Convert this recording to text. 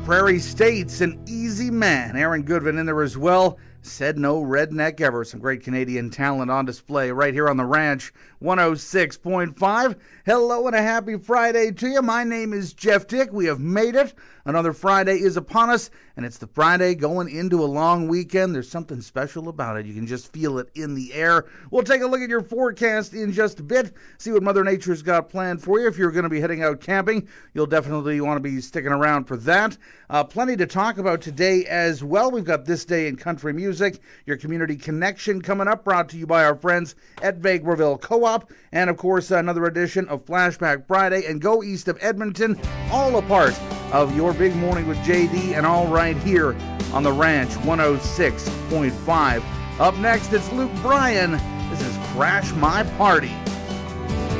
Prairie State's an easy man. Aaron Goodwin in there as well. Said no redneck ever. Some great Canadian talent on display right here on the Ranch 106.5. Hello and a happy Friday to you. My name is Jeff Dick. We have made it. Another Friday is upon us, and it's the Friday going into a long weekend. There's something special about it. You can just feel it in the air. We'll take a look at your forecast in just a bit, see what Mother Nature's got planned for you. If you're going to be heading out camping, you'll definitely want to be sticking around for that. Plenty to talk about today as well. We've got This Day in Country Music, your community connection coming up, brought to you by our friends at Vegreville Co-op, and of course another edition of Flashback Friday and Go East of Edmonton, all a part of your big morning with JD, and all right here on the Ranch 106.5. Up next, it's Luke Bryan. This is Crash My Party.